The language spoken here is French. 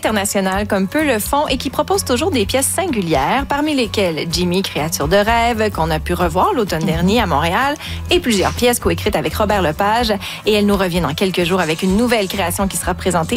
international comme peu le font et qui propose toujours des pièces singulières, parmi lesquelles Jimmy, créature de rêve, qu'on a pu revoir l'automne dernier à Montréal, et plusieurs pièces coécrites avec Robert Lepage. Et elle nous revient dans quelques jours avec une nouvelle création qui sera présentée